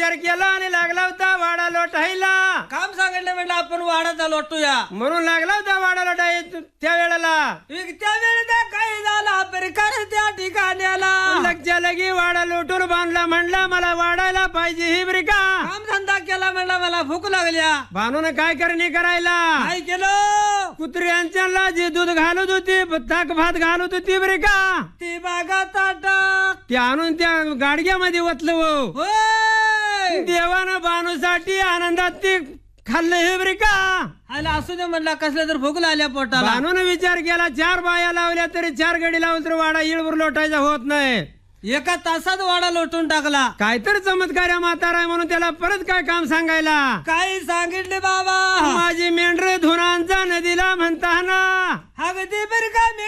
विचार केला आणि लागला होता वाडा लोटायला. काम सांगितलं म्हटलं आपण वाडाचा लोटूया म्हणून लागला होता वाडा लोटाय त्या वेळेला. त्या वेळेला काही झाला प्रकार त्या ठिकाणी आला. लक्ष लगी वाडा लोटून बांधला. म्हणला मला वाढायला पाहिजे ही ब्रिका. काम धंदा केला म्हणला मला भूक लागल्या. बानून काय करणे करायला. काय केलं कुत्र्यांच्या जी दूध घालत होती ताक भात घालत होती ब्रिका. ती बागा ताटक ते आणून त्या गाडग्यामध्ये ओतलं. होय देवानं बानूसाठी आनंदात ती खाल्लं हे ब्रिका. आला असू दे म्हणला कसल्या तर भूक लागल्या पोटाला. बानून विचार केला 4 बाया लावल्या तरी 4 गडी लावून तर वाडा इळभर लोटायचा होत नाही. एका तासात वाडा लोटून टाकला. काहीतरी चमत्कार म्हातारा आहे म्हणून त्याला परत काय काम सांगायला. काही सांगितले बाबा माझी मेंढर धुनांचा नदीला म्हणताना अगदी बरं का